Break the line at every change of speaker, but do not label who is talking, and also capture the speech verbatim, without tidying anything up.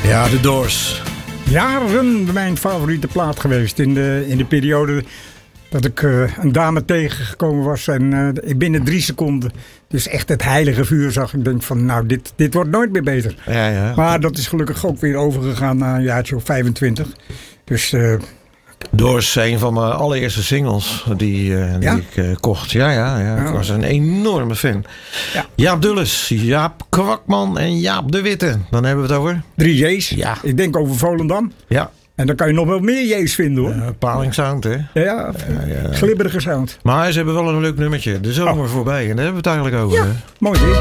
Ja, de Doors.
Jaren mijn favoriete plaat geweest. In de, in de periode dat ik uh, een dame tegengekomen was. En uh, binnen drie seconden dus echt het heilige vuur zag. Ik denk van nou, dit, dit wordt nooit meer beter.
Ja, ja.
Maar dat is gelukkig ook weer overgegaan naar een jaartje of vijfentwintig. Dus... Uh,
Doors, een van mijn allereerste singles die, uh, die
ja?
ik uh, kocht. Ja, ja, ja. Ik
oh.
was een enorme fan.
Ja.
Jaap Dulles, Jaap Kwakman en Jaap de Witte. Dan hebben we het over...
Drie J's.
Ja.
Ik denk over Volendam.
Ja.
En dan kan je nog wel meer J's vinden hoor.
Uh, Paling Sound, hè?
Ja,
ja, ja.
glibberige sound.
Maar ze hebben wel een leuk nummertje. De zomer oh. voorbij. En daar hebben we het eigenlijk over.
Ja,
hè?
mooi dit.